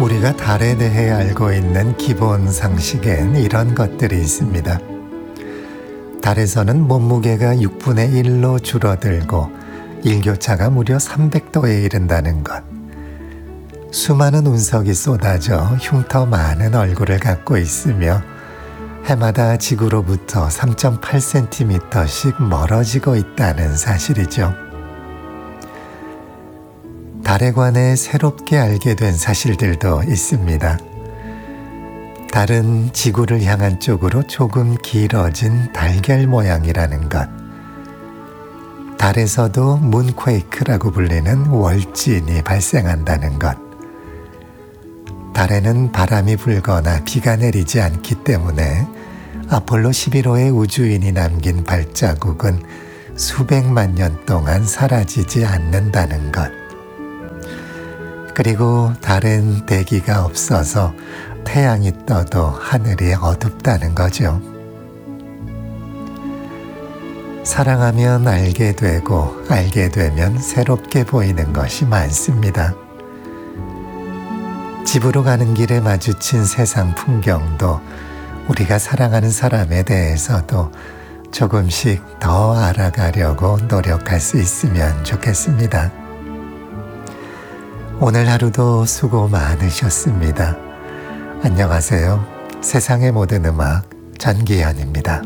우리가 달에 대해 알고 있는 기본 상식엔 이런 것들이 있습니다. 달에서는 몸무게가 6분의 1로 줄어들고 일교차가 무려 300도에 이른다는 것. 수많은 운석이 쏟아져 흉터 많은 얼굴을 갖고 있으며 해마다 지구로부터 3.8cm씩 멀어지고 있다는 사실이죠. 달에 관해 새롭게 알게 된 사실들도 있습니다. 달은 지구를 향한 쪽으로 조금 길어진 달걀 모양이라는 것. 달에서도 문퀘이크라고 불리는 월진이 발생한다는 것. 달에는 바람이 불거나 비가 내리지 않기 때문에 아폴로 11호의 우주인이 남긴 발자국은 수백만 년 동안 사라지지 않는다는 것. 그리고 달은 대기가 없어서 태양이 떠도 하늘이 어둡다는 거죠. 사랑하면 알게 되고 알게 되면 새롭게 보이는 것이 많습니다. 집으로 가는 길에 마주친 세상 풍경도 우리가 사랑하는 사람에 대해서도 조금씩 더 알아가려고 노력할 수 있으면 좋겠습니다. 오늘 하루도 수고 많으셨습니다. 안녕하세요. 세상의 모든 음악 전기현입니다.